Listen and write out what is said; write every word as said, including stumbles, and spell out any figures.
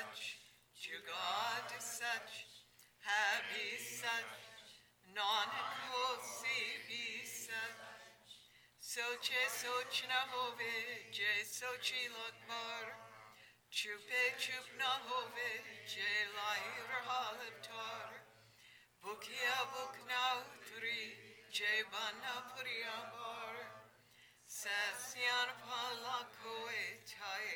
such, jugad such, happy such, nanak si be such. Soche soch na hove, je sochi lakbar, chupe chup na hove, je lahir halaptar. Bukia buk na utri, je bana puriyabar. Sasyan palakoe,